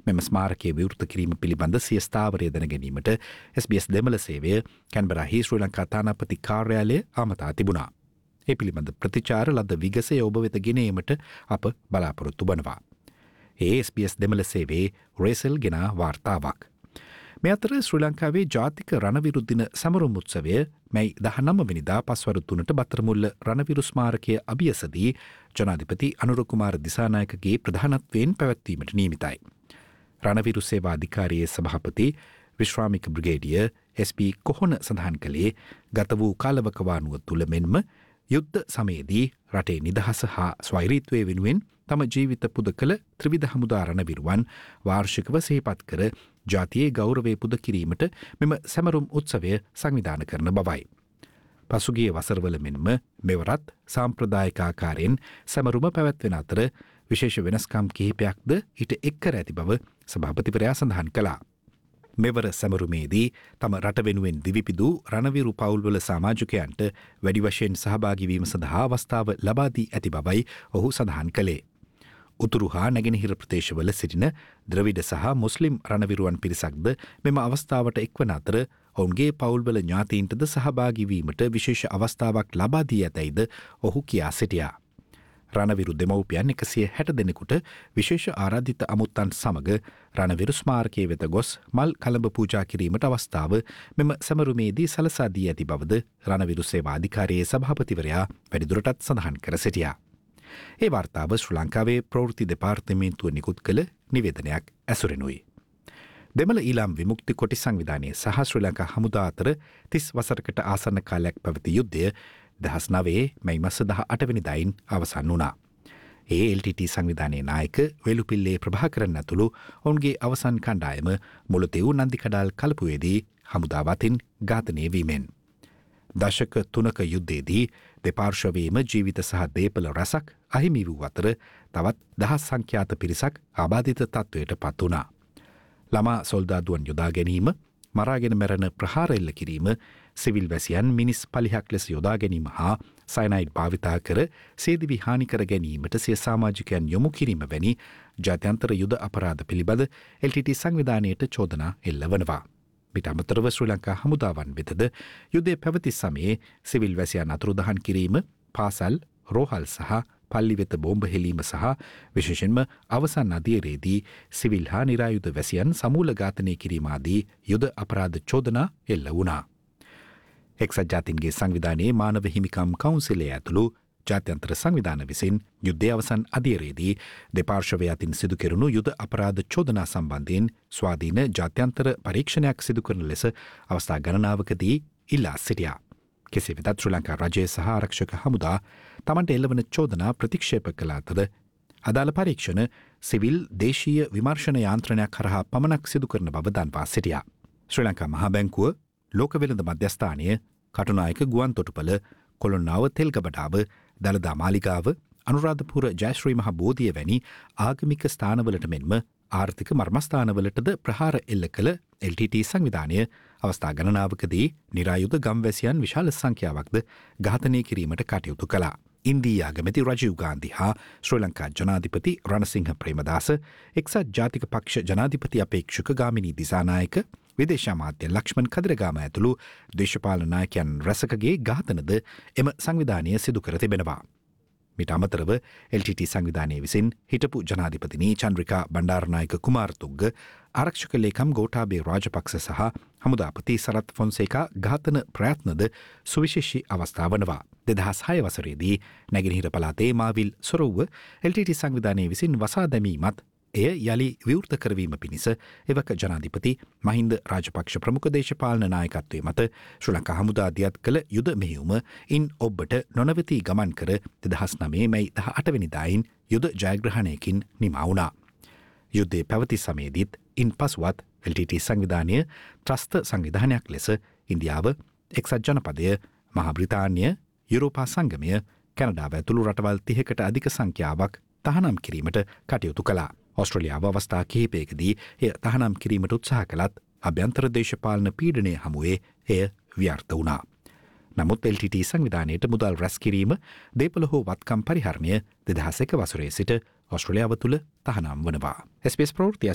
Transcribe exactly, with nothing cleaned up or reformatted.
මෙම ස්මාරකයේ විවෘත කිරීම පිළිබඳ සිය ස්ථාවරය දැන ගැනීමට එස් බී එස් දෙමළ සේවය කැන්බරාහි ශ්‍රී ලංකා තානාපති කාර්යාලය ආමතා තිබුණා. ඒ පිළිබඳ ප්‍රතිචාර ලද විගසය ඔබ වෙත ගෙනීමට අප බලාපොරොත්තු වනවා. ඒ එස් බී එස් දෙමළ සේවයේ රේසල් ගෙනා වාර්තාවක්. මේ අතර ශ්‍රී ලංකාවේ ජාතික රණවිරු දින සමරුම් උත්සවය මැයි දහනම වෙනිදා පස්වරු තුනට බත්තරමුල්ල රණවිරු ස්මාරකය අභියසදී ජනාධිපති අනුර කුමාර දිසානායකගේ ප්‍රධානත්වයෙන් පැවැත්වීමට නියමිතයි. රණවිරු සේවා අධිකාරියේ සභාපති විශ්‍රාමික බ්‍රිගේඩිය එස් පී කොහොන සඳහන් කළේ ගත වූ කාලවකවානුව තුළ මෙන්ම යුද්ධ සමයේදී රටේ නිදහස හා ස්වෛරීත්වය වෙනුවෙන් තම ජීවිත පුද කළ ත්‍රිවිධ හමුදා රණවිරුවන් වාර්ෂිකව සිහිපත් කර ජාතියේ ගෞරවය පුද කිරීමට මෙම සැමරුම් උත්සවය සංවිධාන කරන බවයි. පසුගිය වසරවල මෙන්ම මෙවරත් සාම්ප්‍රදායික ආකාරයෙන් සැමරුම පැවැත්වෙන අතර විශේෂ වෙනස්කම් කිහිපයක්ද ඊට එක් කර ඇති බව සභාපතිවරයා සඳහන් කළා. මෙවර සැමරුමේදී තම රට වෙනුවෙන් දිවිපිදූ රණවිරු පවුල්වල සමාජිකයන්ට වැඩි වශයෙන් සහභාගී වීම සඳහා අවස්ථාව ලබා දී ඇති බවයි ඔහු සඳහන් කළේ. උතුරු හා නැගෙනහිර ප්‍රදේශවල සිටින ද්‍රවිඩ සහ මුස්ලිම් රණවිරුවන් පිරිසක්ද මෙම අවස්ථාවට එක්වන අතර ඔවුන්ගේ පවුල්වල ඥාතීන්ටද සහභාගී වීමට විශේෂ අවස්ථාවක් ලබා දී ඇතැයිද ඔහු කියා සිටියා. රණවිරු දෙමව්පියන් එකසිය හැට දෙනෙකුට විශේෂ ආරාධිත අමුත්තන් සමග රණවිරු ස්මාරකයේ වෙත ගොස් මල් කලඹ පූජා කිරීමට අවස්ථාව මෙම සැමරුමේදී සලසා දී ඇති බවද රණවිරු සේවා අධිකාරියේ සභාපතිවරයා වැඩිදුරටත් සඳහන් කර සිටියා. ඒ වාර්තාව ශ්‍රී ලංකාවේ ප්‍රවෘත්ති දෙපාර්තමේන්තුව නිකුත් කළ නිවේදනයක් ඇසුරෙනුයි. දෙමළ ඊළාම් විමුක්ති කොටි සංවිධානයේ සහ ශ්‍රී ලංකා හමුදා අතර තිස් වසරකට ආසන්න කාලයක් පැවති යුද්ධය දහස් නවයේ මැයි මස දහ අටවැනිදායින් අවසන් වුණා. ඒ එල් ටී ටී සංවිධානයේ නායක වෙලුපිල්ලේ ප්‍රභාකරන් ඇතුළු ඔවුන්ගේ අවසන් කණ්ඩායම මුලතෙව් නන්දිකඩාල් කලපුවේදී හමුදාව අතින් ඝාතනය වීමෙන්. දශක තුනක යුද්ධයේදී දෙපාර්ශවයේම ජීවිත සහ දේපල රැසක් අහිමි වූ අතර තවත් දහස් සංඛ්‍යාත පිරිසක් ආබාධිත තත්ත්වයට පත් වුණා. ළමා සොල්දාදුවන් යොදා ගැනීම, මරාගෙන මැරෙන ප්‍රහාර එල්ල කිරීම, සිවිල් වැසියන් මිනිස් පලිහක් ලෙස යොදා ගැනීම හා සයනයිඩ් භාවිතා කර සේදිවි හානි කර ගැනීමට සිය සමාජිකයන් යොමු කිරීම වැනි ජාත්‍යන්තර යුද අපරාධ පිළිබඳ එල් ටී ටී සංවිධානයට චෝදනා එල්ල වනවා. මිට අමතරව ශ්‍රී ලංකා හමුදාවන් වෙතද යුදය පැවති සමයේ සිවිල් වැසියන් අතුරුදහන් කිරීම, පාසල්, රෝහල් සහ පල්ලි වෙත බෝම්බ හෙලීම සහ විශේෂයෙන්ම අවසන් අදියරේදී සිවිල් හා නිරායුධ වැසියන් සමූල ඝාතනය කිරීම ආදී යුද අපරාධ චෝදනා එල්ල වුණා. එක්සත් ජාතීන්ගේ සංවිධානයේ මානව හිමිකම් කවුන්සිලය ඇතුළු ජාත්‍යන්තර සංවිධාන විසින් යුද්ධය අවසන් අදියරේදී දෙපාර්ශවය අතින් සිදු කෙරුණු යුද අපරාධ චෝදනා සම්බන්ධයෙන් ස්වාධීන ජාත්‍යන්තර පරීක්ෂණයක් සිදු කරන ලෙස අවස්ථා ගණනාවකදී ඉල්ලා සිටියා. කෙසේ වෙතත් ශ්‍රී ලංකා රජය සහ ආරක්ෂක හමුදා තමන්ට එල්ලවන චෝදනා ප්‍රතික්ෂේප කළ අතර අදාළ පරීක්ෂණ සිවිල් දේශීය විමර්ශන යාන්ත්‍රණයක් කරහා පමණක් සිදු කරන බව දන්වා සිටියා. ශ්‍රී ලංකා මහා බැංකුව, ලෝක වෙළඳ මධ්‍යස්ථානය, කටුනායක ගුවන් තොටුපළ, කොළොන්නාව තෙල්ගබඩාව, දළදා මාලිගාව, අනුරාධපුර ජයශ්‍රී මහ බෝධිය වැනි ආගමික ස්ථානවලට මෙන්ම ආර්ථික මර්මස්ථානවලටද ප්‍රහාර එල්ල කළ එල් ටී ටී සංවිධානය අවස්ථා ගණනාවකදී නිරායුධ ගම්වැසියන් විශාල සංඛ්‍යාවක්ද ඝාතනය කිරීමට කටයුතු කළා. ඉන්දී ආගමැති රජීව් ගාන්ධි හා ශ්‍රී ලංකා ජනාධිපති රණසිංහ ප්‍රේමදාස, එක්සත් ජාතික පක්ෂ ජනාධිපති අපේක්ෂක ගාමිණී දිසානායක, විදේශ අමාත්‍ය ලක්ෂ්මන් කදිරගාම ඇතුළු දේශපාලන නායකයන් රැසකගේ ඝාතනද එම සංවිධානය සිදු කර තිබෙනවා. මිට අමතරව එල් ටී ටී සංවිධානයේ විසින් හිටපු ජනාධිපතිනී චන්ද්‍රිකා බණ්ඩාරනායක කුමාරතුංග, ආරක්ෂක ලේකම් ගෝඨාභය රාජපක්ෂ සහ හමුදාපති සරත් ෆොන්සේකා ඝාතන ප්‍රයත්නද සුවිශේෂී අවස්ථා වනවා. දෙදහස් හය වසරේදී නැගෙනහිර පළාතේ මාවිල් සොරව්ව එල් ටී ටී සංවිධානයේ විසින් වසා දැමීමත් එය යළි විවෘත කරවීම පිණිස එවක ජනාධිපති මහින්ද රාජපක්ෂ ප්‍රමුඛ දේශපාලන නායකත්වයේ මත ශ්‍රී ලංකා හමුදා දියත් කළ යුද මෙහෙයුම ඉන් ඔබට නොනවති ගමන් කර දෙදහස් නවයේ මැයි දහ අටවැනිදායින් යුද ජයග්‍රහණයකින් නිමා වුණා. යුද්ධය පැවති සමයේදීත් ඉන් පසුවත් එල් ටී ටී සංවිධානය ත්‍රස්ත සංවිධානයක් ලෙස ඉන්දියාව, එක්සත් ජනපදය, මහා බ්‍රිතාන්‍ය, යුරෝපා සංගමය, කැනඩාව ඇතුළු රටවල් තිහකට අධික සංඛ්‍යාවක් තහනම් කිරීමට කටයුතු කළා. ඔස්ට්‍රේලියාව අවස්ථා කිහිපයකදී එය තහනම් කිරීමට උත්සාහ කළත් අභ්‍යන්තර දේශපාලන පීඩනය හමුවේ එය ව්‍යර්ථ වුණා. නමුත් එල් ටී ටී සංවිධානයට මුදල් රැස් කිරීම, දේපල හෝ වත්කම් පරිහරණය දෙදහස් එක වසරේ සිට ඔස්ට්‍රේලියාව තුළ තහනම් වනවා. එස් බී එස් ප්‍රවෘත්ති